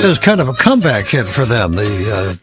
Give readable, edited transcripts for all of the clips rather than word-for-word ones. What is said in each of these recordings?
was kind of a comeback hit for them. The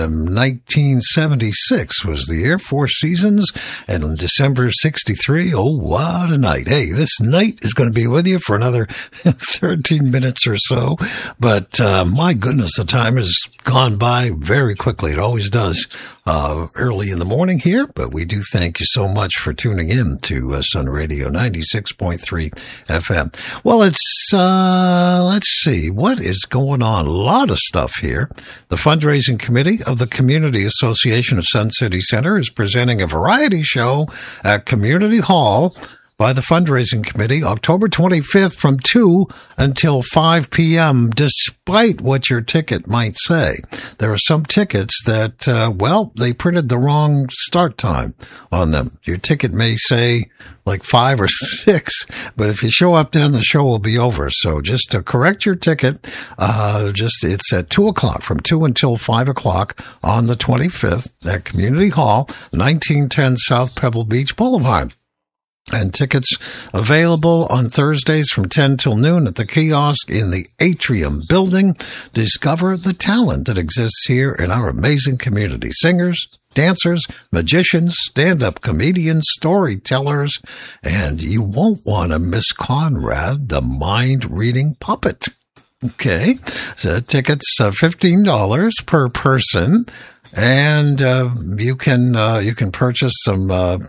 1976 was the year, 4 seasons, and in December 63, oh, what a night. Hey, this night is going to be with you for another 13 minutes or so, but my goodness, the time has gone by very quickly. It always does early in the morning here, but we do thank you so much for tuning in to Sun Radio 96.3 FM. Well, it's, let's see, what is going on? A lot of stuff here. The fundraising committee of the Community Association of Sun City Center is presenting a variety show at Community Hall by the fundraising committee October 25th from 2 until 5 p.m., despite what your ticket might say. There are some tickets that, they printed the wrong start time on them. Your ticket may say like 5 or 6, but if you show up then, the show will be over. So just to correct your ticket, it's at 2 o'clock, from 2 until 5 o'clock on the 25th at Community Hall, 1910 South Pebble Beach Boulevard. And tickets available on Thursdays from 10 till noon at the kiosk in the Atrium building. Discover the talent that exists here in our amazing community. Singers, dancers, magicians, stand-up comedians, storytellers, and you won't want to miss Conrad, the mind-reading puppet. Okay, so tickets are $15 per person. And you can purchase some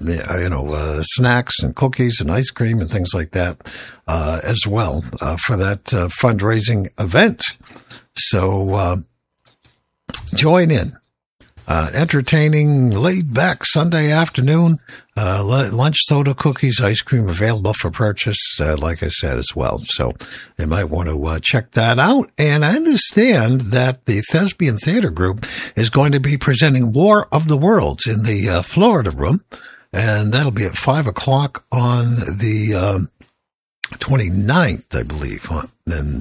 snacks and cookies and ice cream and things like that as well for that fundraising event. So join in. Entertaining, laid-back Sunday afternoon, lunch, soda, cookies, ice cream available for purchase, like I said, as well. So you might want to check that out. And I understand that the Thespian Theater Group is going to be presenting War of the Worlds in the Florida Room, and that'll be at 5 o'clock on the 29th, I believe. And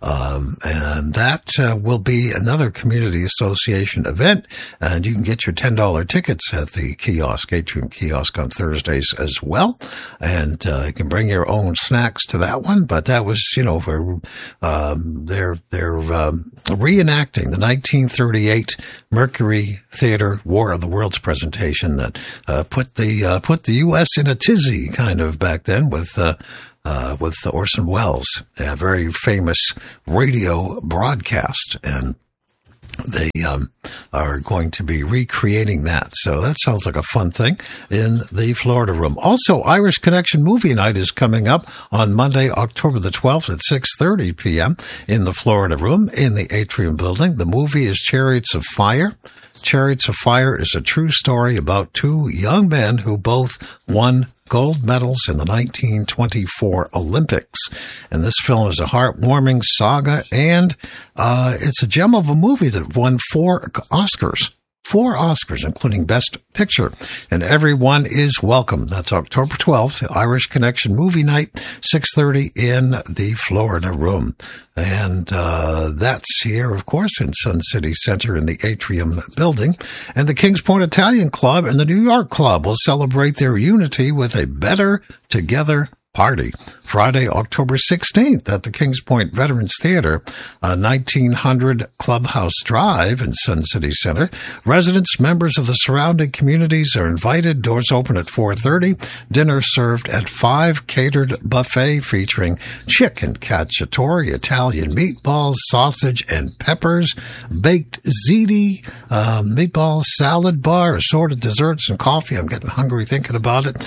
that will be another community association event, and you can get your $10 tickets at the kiosk, Atrium kiosk, on Thursdays as well. And you can bring your own snacks to that one. But that was, for they're reenacting the 1938 Mercury Theater War of the Worlds presentation that put the U.S. in a tizzy kind of back then with Orson Welles, a very famous radio broadcast, and they are going to be recreating that. So that sounds like a fun thing in the Florida Room. Also, Irish Connection Movie Night is coming up on Monday, October the 12th at 6:30 p.m. in the Florida Room in the Atrium building. The movie is Chariots of Fire. Chariots of Fire is a true story about 2 young men who both won gold medals in the 1924 Olympics. And this film is a heartwarming saga, and it's a gem of a movie that won 4 Oscars. 4 Oscars, including Best Picture, and everyone is welcome. That's October 12th, the Irish Connection Movie Night, 6:30 in the Florida Room. And that's here, of course, in Sun City Center in the Atrium building. And the Kings Point Italian Club and the New York Club will celebrate their unity with a Better Together party Friday, October 16th at the Kings Point Veterans Theater, 1900 Clubhouse Drive in Sun City Center. Residents, members of the surrounding communities are invited. Doors open at 4:30. Dinner served at 5. Catered buffet featuring chicken cacciatore, Italian meatballs, sausage and peppers, baked ziti, meatballs, salad bar, assorted desserts and coffee. I'm getting hungry thinking about it.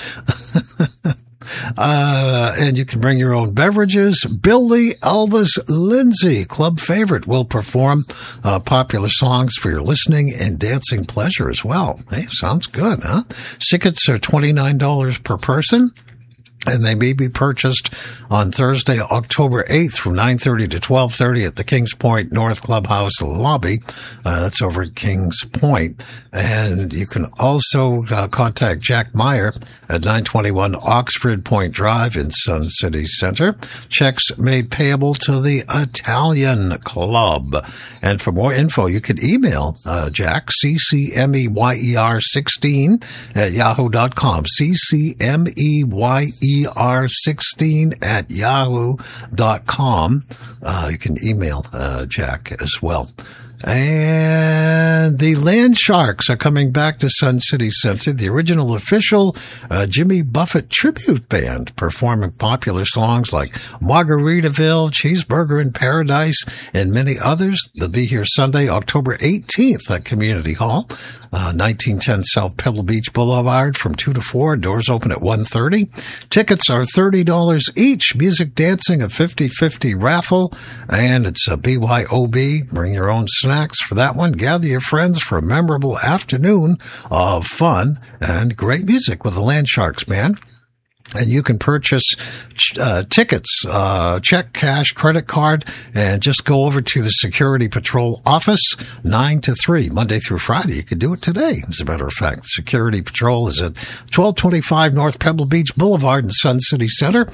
And you can bring your own beverages. Billy Elvis Lindsay, club favorite, will perform popular songs for your listening and dancing pleasure as well. Hey, sounds good, huh? Tickets are $29 per person. And they may be purchased on Thursday, October 8th from 9:30 to 12:30 at the Kings Point North Clubhouse lobby. That's over at Kings Point. And you can also contact Jack Meyer at 921 Oxford Point Drive in Sun City Center. Checks made payable to the Italian Club. And for more info, you can email Jack, CCMEYER16 at yahoo.com. CCMEYER JackBR16@yahoo.com. You can email Jack as well. And the Land Sharks are coming back to Sun City Center, the original official Jimmy Buffett tribute band, performing popular songs like Margaritaville, Cheeseburger in Paradise, and many others. They'll be here Sunday, October 18th at Community Hall, 1910 South Pebble Beach Boulevard from 2 to 4. Doors open at 1:30. Tickets are $30 each. Music, dancing, a 50-50 raffle, and it's a BYOB. Bring your own snacks for that one. Gather your friends for a memorable afternoon of fun and great music with the Land Sharks Band. And you can purchase tickets, check, cash, credit card, and just go over to the Security Patrol office, 9 to 3, Monday through Friday. You could do it today, as a matter of fact. Security Patrol is at 1225 North Pebble Beach Boulevard in Sun City Center.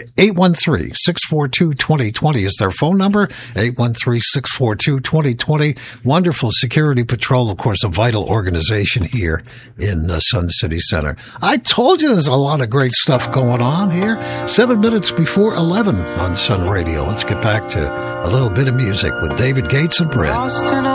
813-642-2020 is their phone number, 813-642-2020. Wonderful Security Patrol, of course, a vital organization here in Sun City Center. I told you there's a lot of great stuff going on here. 7 minutes before 11 on Sun Radio. Let's get back to a little bit of music with David Gates and Bread.